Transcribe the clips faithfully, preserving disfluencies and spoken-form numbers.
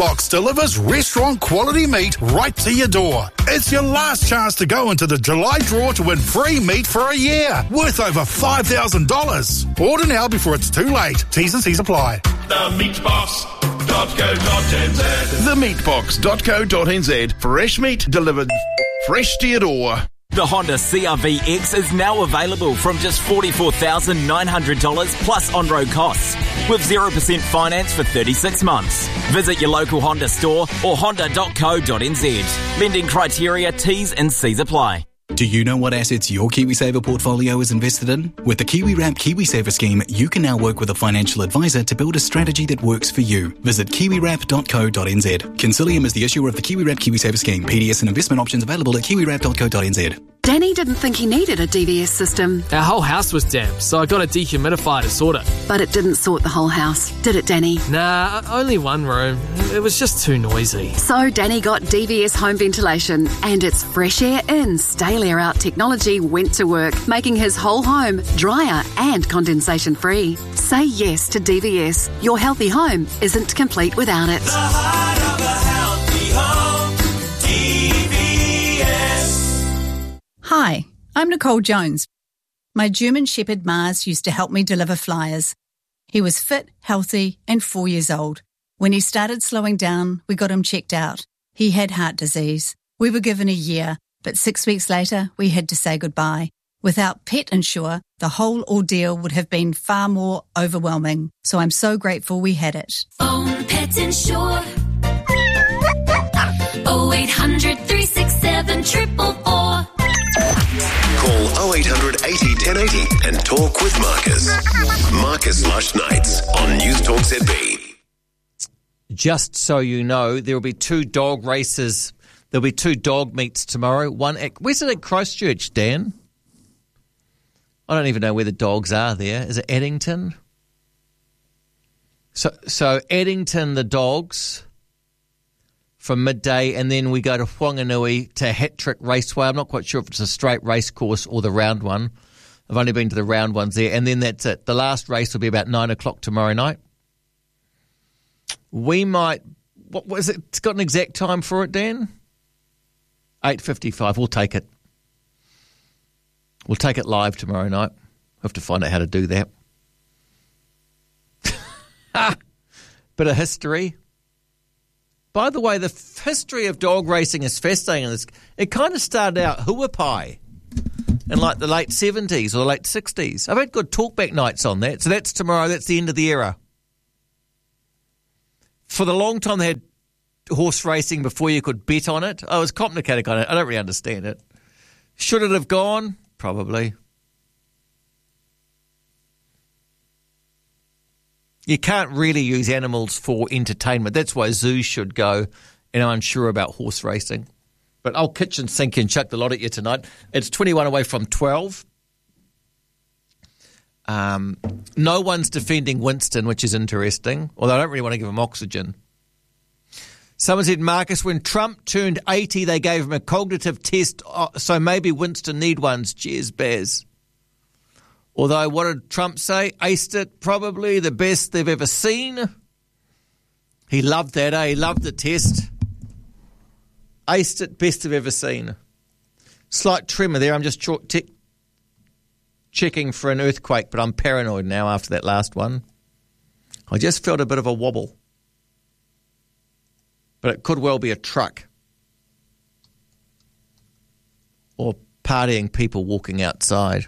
Box delivers restaurant-quality meat right to your door. It's your last chance to go into the July draw to win free meat for a year, worth over five thousand dollars. Order now before it's too late. T's and C's apply. the meat box dot co dot n z the meat box dot co dot n z. Fresh meat delivered fresh to your door. The Honda C R V X is now available from just forty-four thousand nine hundred dollars plus on-road costs, with zero percent finance for thirty-six months. Visit your local Honda store or honda dot co dot n z. Lending criteria, T's and C's apply. Do you know what assets your KiwiSaver portfolio is invested in? With the KiwiWrap KiwiSaver scheme, you can now work with a financial advisor to build a strategy that works for you. Visit kiwi wrap dot co dot n z. Consilium is the issuer of the KiwiWrap KiwiSaver scheme. P D S and investment options available at kiwi wrap dot co dot n z. Danny didn't think he needed a D V S system. Our whole house was damp, so I got a dehumidifier to sort it. But it didn't sort the whole house, did it, Danny? Nah, only one room. It was just too noisy. So Danny got D V S home ventilation, and its fresh air in, stale air out technology went to work, making his whole home drier and condensation free. Say yes to D V S. Your healthy home isn't complete without it. The heart of a healthy home, D V S. Hi, I'm Nicole Jones. My German Shepherd Mars used to help me deliver flyers. He was fit, healthy, and four years old. When he started slowing down, we got him checked out. He had heart disease. We were given a year, but six weeks later, we had to say goodbye. Without Pet Insure, the whole ordeal would have been far more overwhelming. So I'm so grateful we had it. Phone Pet Insure. oh eight hundred, three six seven, four four four. Call oh eight hundred eighty, ten eighty and talk with Marcus. Marcus Lush Nights on News Talk Z B. Just so you know, there will be two dog races. There'll be two dog meets tomorrow. One at, where's it at Christchurch, Dan? I don't even know where the dogs are there. Is it Addington? So, so Addington, the dogs from midday, and then we go to Whanganui to Hat Trick Raceway. I'm not quite sure if it's a straight race course or the round one. I've only been to the round ones there. And then that's it. The last race will be about nine o'clock tomorrow night. We might, what was it? It's got an exact time for it, Dan? eight fifty-five. We'll take it. We'll take it live tomorrow night. We'll have to find out how to do that. Bit of history. By the way, the f- history of dog racing is fascinating. It kind of started out huapai in like the late seventies or the late sixties. I've had good talkback nights on that. So that's tomorrow. That's the end of the era. For the long time, they had horse racing before you could bet on it. Oh, it was complicated kind of. I don't really understand it. Should it have gone? Probably. You can't really use animals for entertainment. That's why zoos should go, and I'm unsure about horse racing. But I'll kitchen sink and chuck the lot at you tonight. It's twenty-one away from twelve. Um, no one's defending Winston, which is interesting, although I don't really want to give him oxygen. Someone said, Marcus, when Trump turned eighty, they gave him a cognitive test, so maybe Winston need ones. Cheers, Baz. Although, what did Trump say? Aced it, probably the best they've ever seen. He loved that, eh? He loved the test. Aced it, best they've ever seen. Slight tremor there. I'm just ch- te- checking for an earthquake, but I'm paranoid now after that last one. I just felt a bit of a wobble. But it could well be a truck. Or partying people walking outside.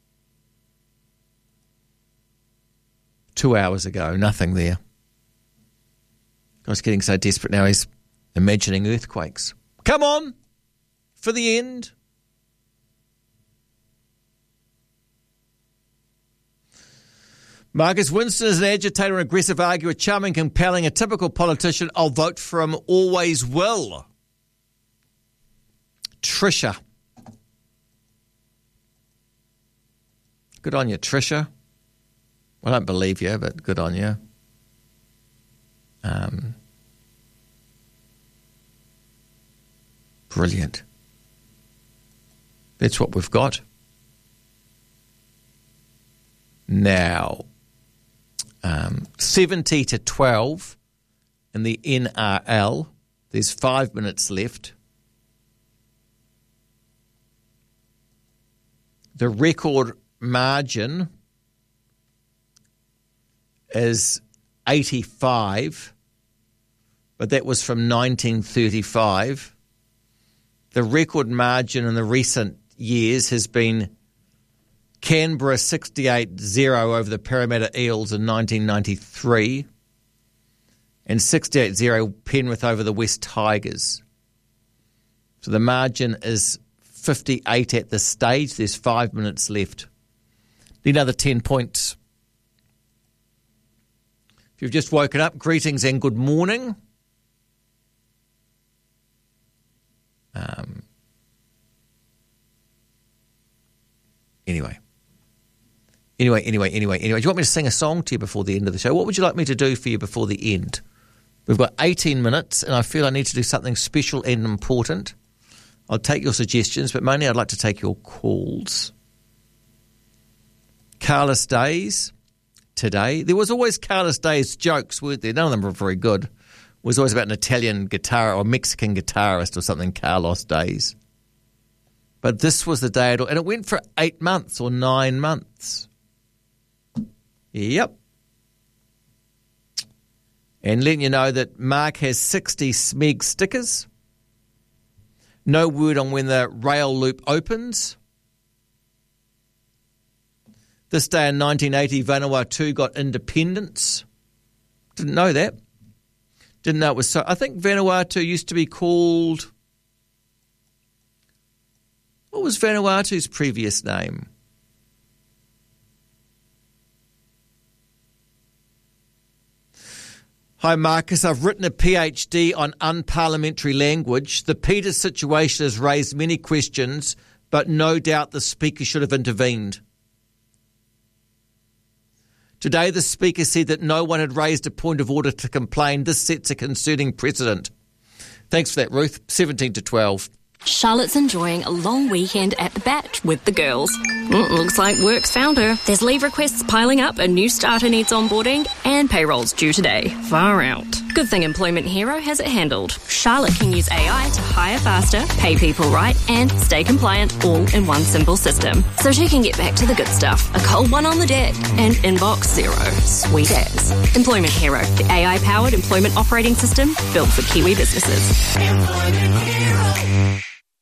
Two hours ago, nothing there. Guy's getting so desperate now he's imagining earthquakes. Come on, for the end. Marcus Winston is an agitator and aggressive arguer, charming, compelling, a typical politician. I'll vote for him, always will. Trisha. Good on you, Trisha. I don't believe you, but good on you. Um, brilliant. That's what we've got. Now, um, seventy to twelve, in the N R L. There's five minutes left. The record margin is eighty-five, but that was from nineteen thirty-five. The record margin in the recent years has been Canberra sixty-eight zero over the Parramatta Eels in nineteen ninety-three and sixty-eight zero Penrith over the West Tigers. So the margin is fifty-eight at this stage. There's five minutes left. Need another ten points. If you've just woken up, greetings and good morning. Um, anyway. Anyway, anyway, anyway, anyway. Do you want me to sing a song to you before the end of the show? What would you like me to do for you before the end? We've got eighteen minutes, and I feel I need to do something special and important. I'll take your suggestions, but mainly I'd like to take your calls. Carless Days today. There was always Carless Days jokes, weren't there? None of them were very good. It was always about an Italian guitar or Mexican guitarist or something, Carlos Days. But this was the day, and it went for eight months or nine months. Yep. And letting you know that Mark has sixty Smeg stickers. No word on when the rail loop opens. This day in nineteen eighty, Vanuatu got independence. Didn't know that. Didn't know it was so. I think Vanuatu used to be called... What was Vanuatu's previous name? Hi, Marcus. I've written a PhD on unparliamentary language. The Peters situation has raised many questions, but no doubt the Speaker should have intervened. Today, the Speaker said that no one had raised a point of order to complain. This sets a concerning precedent. Thanks for that, Ruth. seventeen to twelve. Charlotte's enjoying a long weekend at the Bat with the girls. Mm, looks like work's found her. There's leave requests piling up, a new starter needs onboarding, and payroll's due today. Far out. Good thing Employment Hero has it handled. Charlotte can use A I to hire faster, pay people right, and stay compliant all in one simple system. So she can get back to the good stuff. A cold one on the deck and inbox zero. Sweet as. Employment Hero, the A I-powered employment operating system built for Kiwi businesses. Employment Hero.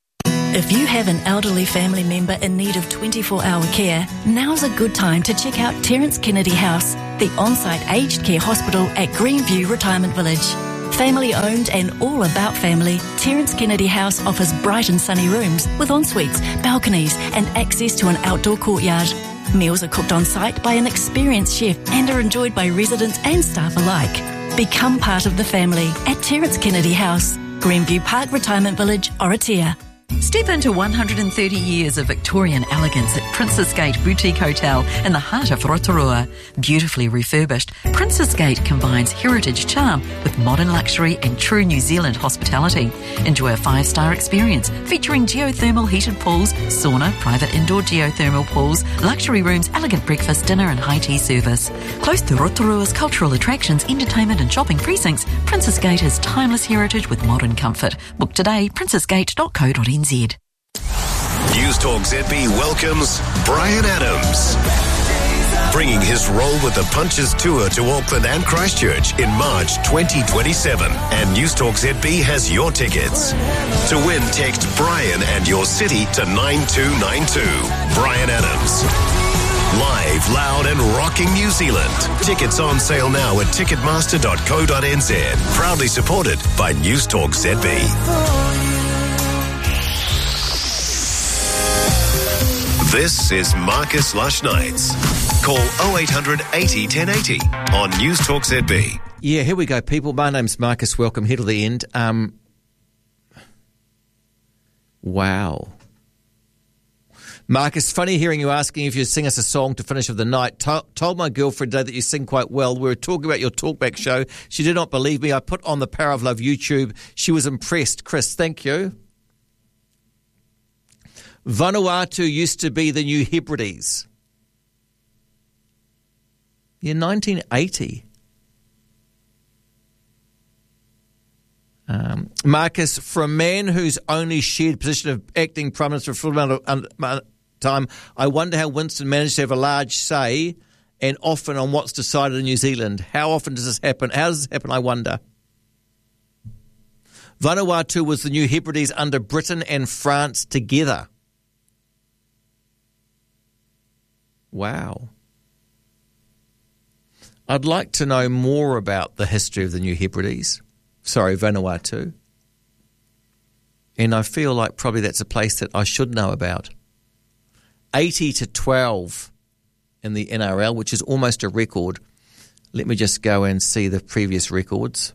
If you have an elderly family member in need of twenty-four hour care, now's a good time to check out Terence Kennedy House, the on-site aged care hospital at Greenview Retirement Village. Family owned and all about family, Terence Kennedy House offers bright and sunny rooms with en-suites, balconies and access to an outdoor courtyard. Meals are cooked on site by an experienced chef and are enjoyed by residents and staff alike. Become part of the family at Terence Kennedy House, Greenview Park Retirement Village, Oratia. Step into one hundred thirty years of Victorian elegance at Princess Gate Boutique Hotel in the heart of Rotorua. Beautifully refurbished, Princess Gate combines heritage charm with modern luxury and true New Zealand hospitality. Enjoy a five-star experience featuring geothermal heated pools, sauna, private indoor geothermal pools, luxury rooms, elegant breakfast, dinner and high tea service. Close to Rotorua's cultural attractions, entertainment and shopping precincts, Princess Gate has timeless heritage with modern comfort. Book today, princess gate dot co dot n z. News Talk Z B welcomes Brian Adams, bringing his role with the Punches Tour to Auckland and Christchurch in March twenty twenty-seven. And News Talk Z B has your tickets. To win, text Brian and your city to nine two nine two. Brian Adams. Live, loud and rocking New Zealand. Tickets on sale now at ticketmaster dot co dot n z. Proudly supported by News Talk Z B. This is Marcus Lush Nights. Call oh eight hundred eighty ten eighty on News Talk Z B. Yeah, here we go, people. My name's Marcus. Welcome here to the end. Um, wow. Marcus, funny hearing you asking if you'd sing us a song to finish of the night. To- told my girlfriend today that you sing quite well. We were talking about your talkback show. She did not believe me. I put on the Power of Love YouTube. She was impressed. Chris, thank you. Vanuatu used to be the New Hebrides. Yeah, nineteen eighty. Um, Marcus, for a man who's only shared position of acting Prime Minister for a full amount of um, time, I wonder how Winston managed to have a large say and often on what's decided in New Zealand. How often does this happen? How does this happen, I wonder? Vanuatu was the New Hebrides under Britain and France together. Wow. I'd like to know more about the history of the New Hebrides. Sorry, Vanuatu. And I feel like probably that's a place that I should know about. eighty to twelve in the N R L, which is almost a record. Let me just go and see the previous records.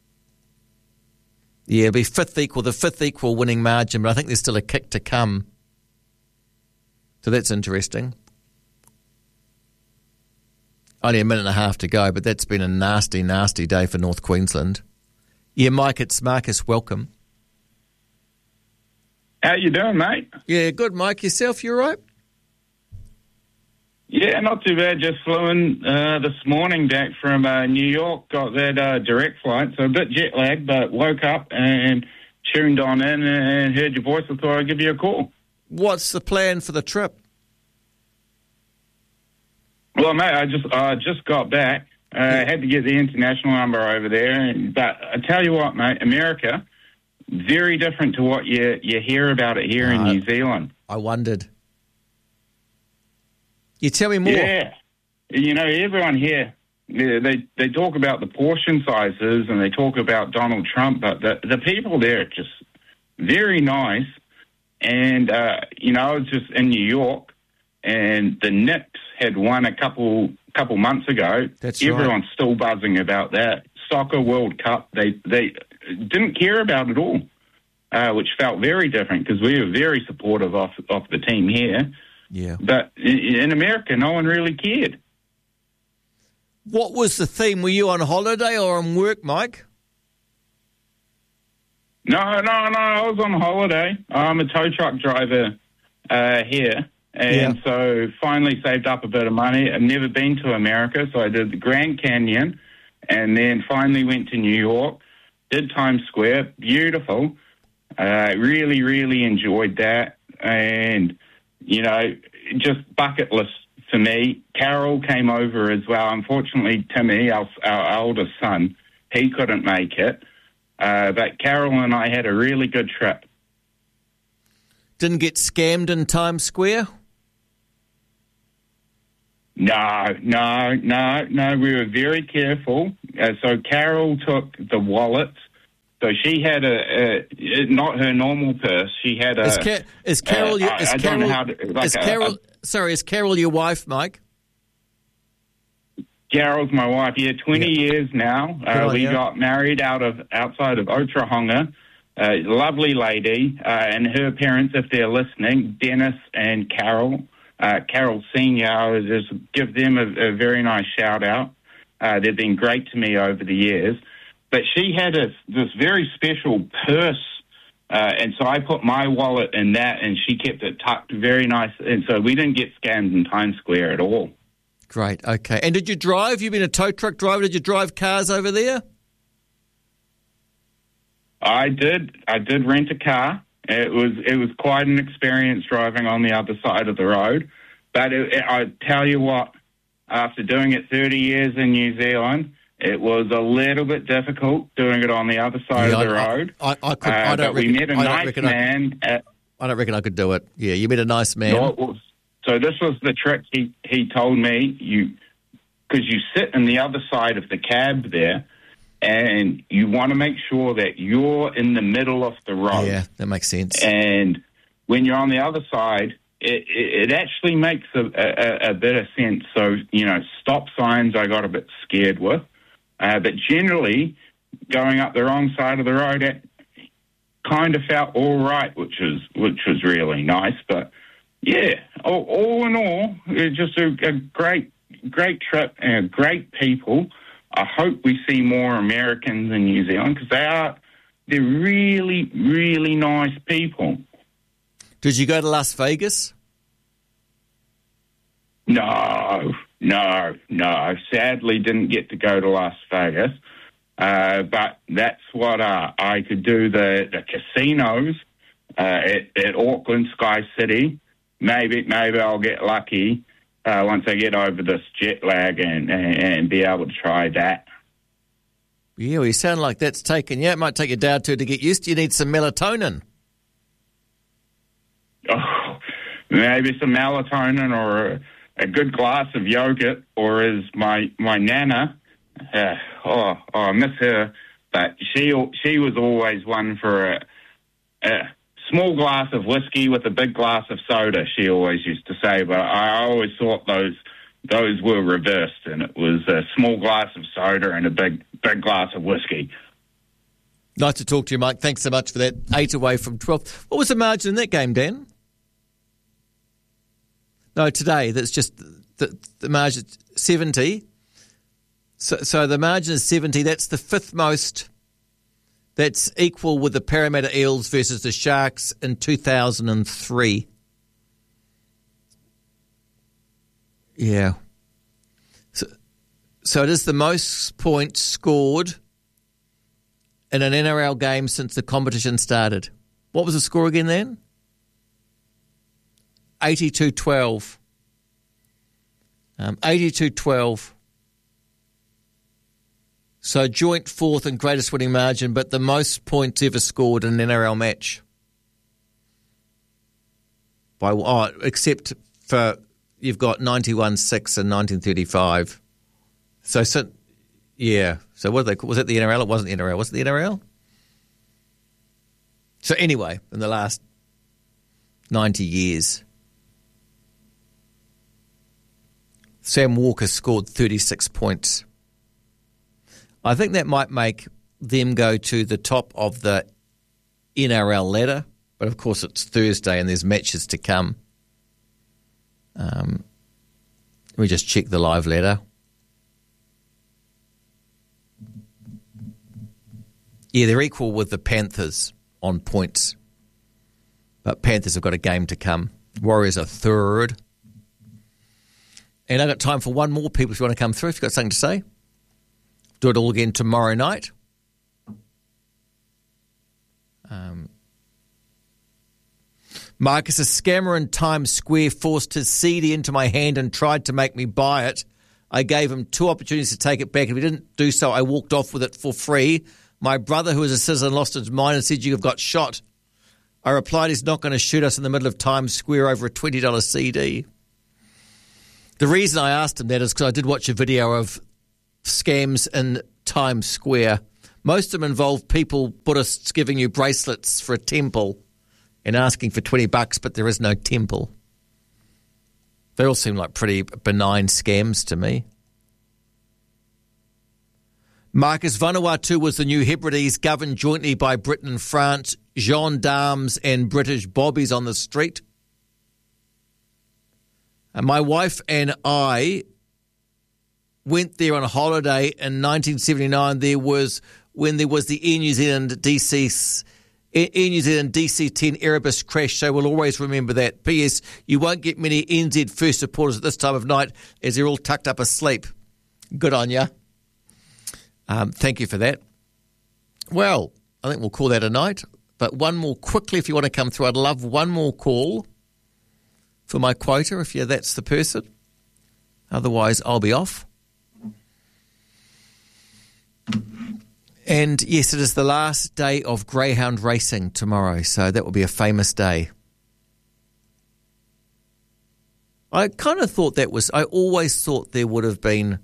Yeah, it'll be fifth equal, the fifth equal winning margin, but I think there's still a kick to come. So that's interesting. Only a minute and a half to go, but that's been a nasty, nasty day for North Queensland. Yeah, Mike, it's Marcus. Welcome. How you doing, mate? Yeah, good, Mike. Yourself, you all right? Yeah, not too bad. Just flew in uh, this morning back from uh, New York. Got that uh, direct flight, so a bit jet lagged, but woke up and tuned on in and heard your voice. I thought I'd give you a call. What's the plan for the trip? Well, mate, I just I just got back. I uh, had to get the international number over there. But I tell you what, mate, America, very different to what you, you hear about it here uh, in New Zealand. I wondered. You tell me more. Yeah. You know, everyone here, they they talk about the portion sizes and they talk about Donald Trump, but the, the people there are just very nice. And, uh, you know, I was just in New York and the Knicks had won a couple couple months ago. That's Everyone's right. still buzzing about that. Soccer World Cup, they, they didn't care about it all, uh, which felt very different because we were very supportive of, of the team here. Yeah. But in America, no one really cared. What was the theme? Were you on holiday or on work, Mike? No, no, no. I was on holiday. I'm a tow truck driver uh, here. And yeah. so finally saved up a bit of money. I've never been to America, so I did the Grand Canyon and then finally went to New York, did Times Square. Beautiful. Uh, really, really enjoyed that. And, you know, just bucket list for me. Carol came over as well. Unfortunately, Timmy, our, our oldest son, he couldn't make it. Uh, but Carol and I had a really good trip. Didn't get scammed in Times Square? No, no, no, no. We were very careful. Uh, so Carol took the wallet. So she had a, a not her normal purse. She had a. Is, Ca- is Carol? Uh, your, I, is I Carol? don't know how to, like is a, Carol? A, sorry, is Carol your wife, Mike? Carol's my wife. Yeah, twenty yeah. years now. Uh, we you. got married out of outside of Otahonga. Uh, lovely lady, uh, and her parents, if they're listening, Dennis and Carol. Uh, Carol Senior, I would just give them a, a very nice shout out. Uh, they've been great to me over the years. But she had a, this very special purse, uh, and so I put my wallet in that, and she kept it tucked very nice. And so we didn't get scammed in Times Square at all. Great, okay. And did you drive? You've been a tow truck driver. Did you drive cars over there? I did. I did rent a car. It was it was quite an experience driving on the other side of the road. But it, it, I tell you what, after doing it thirty years in New Zealand, it was a little bit difficult doing it on the other side yeah, of the I, road. I, I, I, could, uh, I don't but reckon, we met a I nice man. I, at, I don't reckon I could do it. Yeah, you met a nice man. No, it was, so this was the trick he, he told me. You because you sit in the other side of the cab there, and you want to make sure that you're in the middle of the road. Yeah, that makes sense. And when you're on the other side, it, it, it actually makes a, a, a bit of sense. So, you know, stop signs I got a bit scared with. Uh, but generally, going up the wrong side of the road, it kind of felt all right, which was, which was really nice. But, yeah, all, all in all, it was just a, a great, great trip and great people. I hope we see more Americans in New Zealand because they are, they're really, really nice people. Did you go to Las Vegas? No, no, no. Sadly, didn't get to go to Las Vegas. Uh, but that's what uh, I could do. The, the casinos uh, at, at Auckland Sky City. Maybe maybe I'll get lucky uh, once I get over this jet lag and, and, and be able to try that. Yeah, well, you sound like that's taken. Yeah, it might take a day or two to get used to. You need some melatonin. Oh, maybe some melatonin or a, a good glass of yogurt, or as my my nana, uh, oh, oh, I miss her, but she she was always one for a, a small glass of whiskey with a big glass of soda, she always used to say, but I always thought those those were reversed, and it was a small glass of soda and a big big glass of whiskey. Nice to talk to you, Mike. Thanks so much for that. Eight away from twelve. What was the margin in that game, Dan? No, today, that's just the, the margin, seventy. So, so the margin is seventy. That's the fifth most. That's equal with the Parramatta Eels versus the Sharks in two thousand three. Yeah. So, so it is the most points scored in an N R L game since the competition started. What was the score again then? eighty-two twelve. Um, eighty-two twelve. So joint fourth and greatest winning margin, but the most points ever scored in an N R L match. By oh, except for you've got ninety-one six and nineteen thirty-five. So, so yeah. So what did they? Was it the N R L? It wasn't the N R L. Was it the N R L? So anyway, in the last ninety years, Sam Walker scored thirty-six points. I think that might make them go to the top of the N R L ladder, but of course it's Thursday and there's matches to come. Um, let me just check the live ladder. Yeah, they're equal with the Panthers on points, but Panthers have got a game to come. Warriors are third. And I've got time for one more, people, if you want to come through, if you've got something to say. Do it all again tomorrow night. Um, Marcus, a scammer in Times Square forced his C D into my hand and tried to make me buy it. I gave him two opportunities to take it back. If he didn't do so, I walked off with it for free. My brother, who is a citizen, lost his mind and said, you have got shot. I replied, he's not going to shoot us in the middle of Times Square over a twenty dollars C D. The reason I asked him that is because I did watch a video of scams in Times Square. Most of them involve people, Buddhists, giving you bracelets for a temple and asking for twenty bucks, but there is no temple. They all seem like pretty benign scams to me. Marcus, Vanuatu was the New Hebrides, governed jointly by Britain and France, gendarmes and British bobbies on the street. And my wife and I went there on a holiday in nineteen seventy-nine. There was when there was the Air New Zealand D C Air New Zealand D C ten Erebus crash, so we'll always remember that. P S. You won't get many N Z First supporters at this time of night as they're all tucked up asleep. Good on ya. Um, thank you for that. Well, I think we'll call that a night. But one more quickly, if you want to come through, I'd love one more call for my quota, if yeah, that's the person. Otherwise, I'll be off. And yes, it is the last day of greyhound racing tomorrow, so that will be a famous day. I kind of thought that was, I always thought there would have been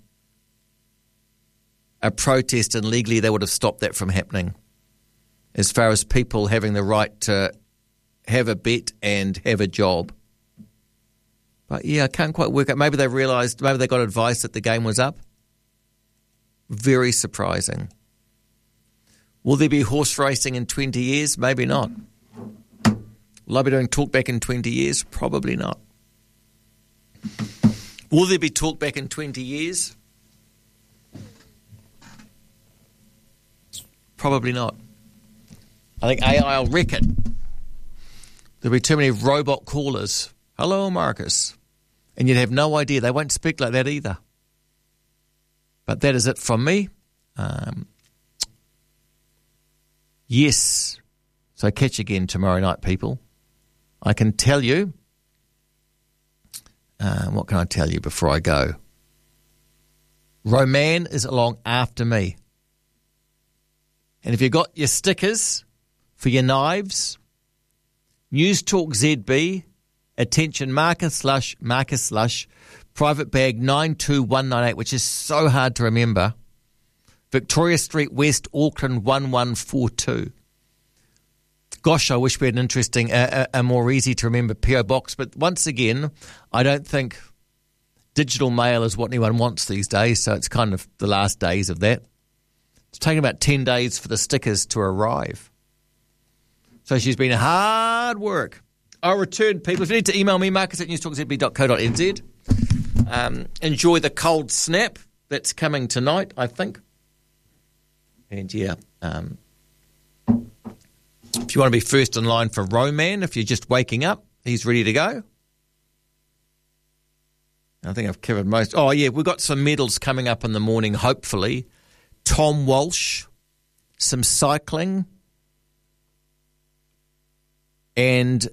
a protest and legally they would have stopped that from happening as far as people having the right to have a bet and have a job. But yeah, I can't quite work out. Maybe they realised, maybe they got advice that the game was up. Very surprising. Will there be horse racing in twenty years? Maybe not. Will I be doing talkback in twenty years? Probably not. Will there be talkback in twenty years? Probably not. I think A I will wreck it. There'll be too many robot callers. Hello, Marcus. And you'd have no idea. They won't speak like that either. But that is it from me. Um, Yes. So catch again tomorrow night, people. I can tell you, uh, what can I tell you before I go? Roman is along after me. And if you've got your stickers for your knives, News Talk Z B, attention Marcus Lush, Marcus Lush, private bag nine two one nine eight, which is so hard to remember. Victoria Street West, Auckland one one four two. Gosh, I wish we had an interesting, uh, a, a more easy to remember P O box. But once again, I don't think digital mail is what anyone wants these days. So it's kind of the last days of that. It's taken about ten days for the stickers to arrive. So she's been hard work. I'll return, people. If you need to email me, marcus at newstalkzb dot co dot n z. Um, enjoy the cold snap that's coming tonight, I think. And yeah, um, if you want to be first in line for Roman, if you're just waking up, he's ready to go. I think I've covered most. Oh, yeah, we've got some medals coming up in the morning, hopefully. Tom Walsh, some cycling, and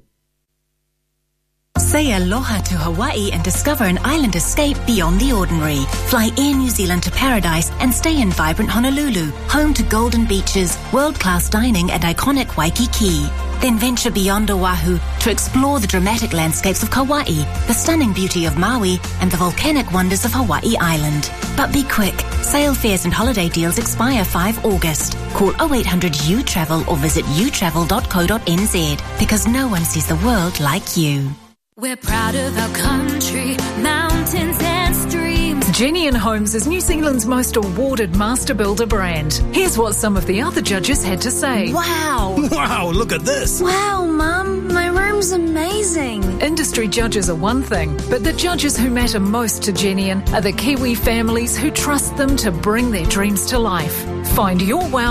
say aloha to Hawaii and discover an island escape beyond the ordinary. Fly Air New Zealand to paradise and stay in vibrant Honolulu, home to golden beaches, world-class dining and iconic Waikiki. Then venture beyond Oahu to explore the dramatic landscapes of Kauai, the stunning beauty of Maui and the volcanic wonders of Hawaii Island. But be quick, sale fares and holiday deals expire the fifth of August. Call oh eight hundred U travel or visit u travel dot co dot n z because no one sees the world like you. We're proud of our country, mountains and streams. Genian Homes is New Zealand's most awarded master builder brand. Here's what some of the other judges had to say. Wow! Wow, look at this! Wow, Mum, my room's amazing. Industry judges are one thing, but the judges who matter most to Genian are the Kiwi families who trust them to bring their dreams to life. Find your wow